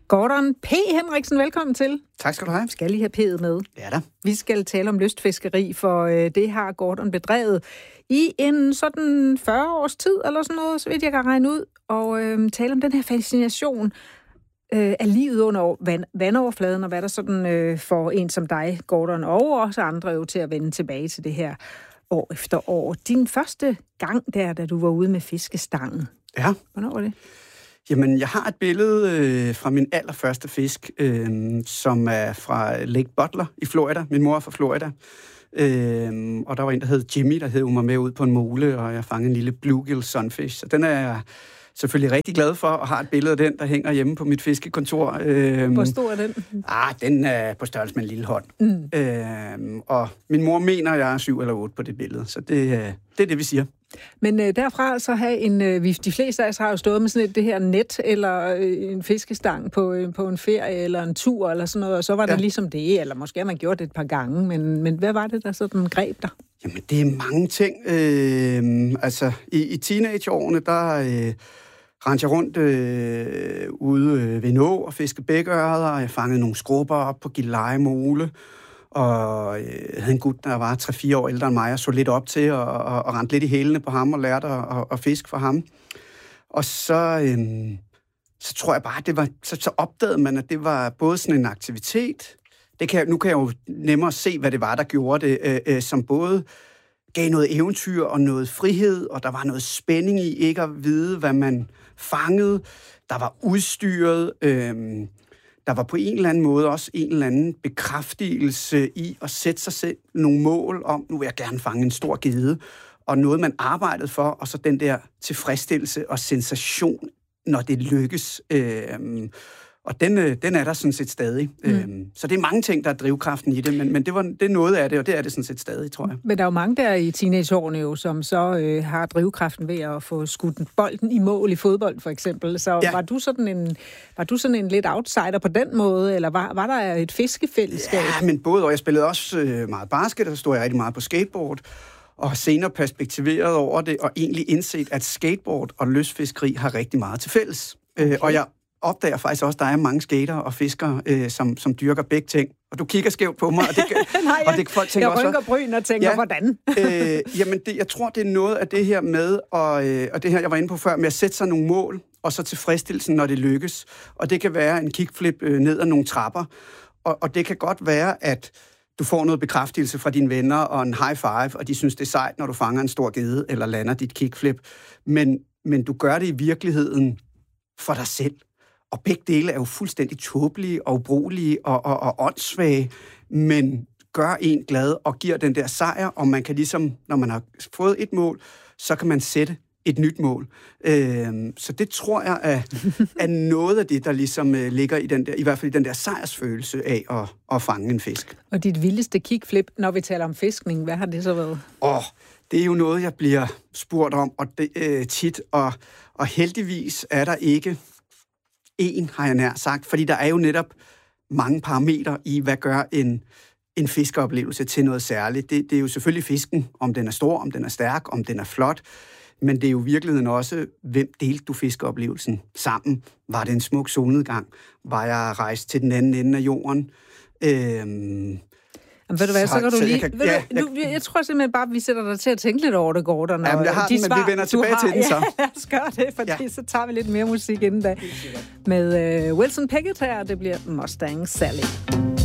Gordon P. Henriksen, velkommen til. Tak skal du have. Skal lige have P'et med? Ja da. Vi skal tale om lystfiskeri, for det har Gordon bedrevet i en sådan 40 års tid, eller sådan noget, så vidt jeg kan regne ud, og tale om den her fascination af livet under vandoverfladen, og hvad der sådan får en som dig, Gordon, og også andre jo til at vende tilbage til det her år efter år. Din første gang der, da du var ude med fiskestangen. Ja. Hvornår var det? Jamen, jeg har et billede fra min allerførste fisk, som er fra Lake Butler i Florida. Min mor er fra Florida. Og der var en, der hed Jimmy, der hed mig med ud på en mole, og jeg fangede en lille bluegill sunfish. Så den er jeg selvfølgelig rigtig glad for, og har et billede af den, der hænger hjemme på mit fiskekontor. Hvor stor er den? Den er på størrelse med en lille hånd. Og min mor mener, jeg er 7 eller 8 på det billede, så det er det, vi siger. Men derfra så have de fleste af os har jo stået med sådan det her net, eller en fiskestang på en ferie, eller en tur, eller sådan noget, og så var det ligesom det, eller måske har man gjort det et par gange, men hvad var det, der sådan greb dig? Jamen, det er mange ting. I teenageårene, der rendte jeg rundt ude ved en å og fiskede bækørreder, og jeg fangede nogle skrubber op på Gilleleje Mole, og jeg havde en gut, der var 3-4 år ældre end mig, og så lidt op til, og rendte lidt i hælene på ham, og lærte at fiske for ham. Og så tror jeg bare, det var, så opdagede man, at det var både sådan en aktivitet. Nu kan jeg jo nemmere se, hvad det var, der gjorde det, som både gav noget eventyr og noget frihed, og der var noget spænding i ikke at vide, hvad man fangede. Der var udstyret. Der var på en eller anden måde også en eller anden bekræftelse i at sætte sig selv nogle mål om, nu vil jeg gerne fange en stor gedde, og noget, man arbejdede for, og så den der tilfredsstillelse og sensation, når det lykkes. Og den er der sådan set stadig. Så det er mange ting, der er drivkraften i det, men det er noget af det, og det er det sådan set stadig, tror jeg. Men der er jo mange der i teenageårene jo, som så har drivkraften ved at få skudt bolden i mål i fodbold, for eksempel. Så ja. Var du sådan en lidt outsider på den måde, eller var der et fiskefællesskab? Ja, men både, og jeg spillede også meget basket, og så stod jeg rigtig meget på skateboard, og senere perspektiveret over det, og egentlig indset, at skateboard og lystfiskeri har rigtig meget til fælles. Okay. Og jeg opdager faktisk også, at der er mange skatere og fiskere, som dyrker begge ting. Og du kigger skævt på mig, og det nej, og det folk tænker jeg rynker bryn og tænker, hvordan? Jeg tror, det er noget af det her med, og det her, jeg var inde på før, med at sætte sig nogle mål, og så tilfredsstillelsen, når det lykkes. Og det kan være en kickflip ned ad nogle trapper, og det kan godt være, at du får noget bekræftelse fra dine venner og en high five, og de synes, det er sejt, når du fanger en stor gedde eller lander dit kickflip. Men du gør det i virkeligheden for dig selv. Og begge dele er jo fuldstændig tåbelige og ubrugelige og åndssvage, men gør en glad og giver den der sejr, og man kan ligesom, når man har fået et mål, så kan man sætte et nyt mål. Så det tror jeg er noget af det, der ligesom ligger i den der, i hvert fald i den der sejrsfølelse af at fange en fisk. Og dit vildeste kickflip, når vi taler om fiskning, hvad har det så været? Det er jo noget, jeg bliver spurgt om og det, tit, og heldigvis er der ikke har jeg nær sagt, fordi der er jo netop mange parametre i, hvad gør en fiskeoplevelse til noget særligt. Det er jo selvfølgelig fisken, om den er stor, om den er stærk, om den er flot, men det er jo i virkeligheden også, hvem delte du fiskeoplevelsen sammen? Var det en smuk solnedgang? Var jeg rejst til den anden ende af jorden? Jamen, ved du hvad, så kan du lige... Jeg tror simpelthen bare, at vi sætter dig til at tænke lidt over det, Gordon. Jamen, jeg har den, men vi vender tilbage til den så. Ja, lad os gøre det, for så tager vi lidt mere musik inden da. Med Wilson Pickett her, det bliver Mustang Sally.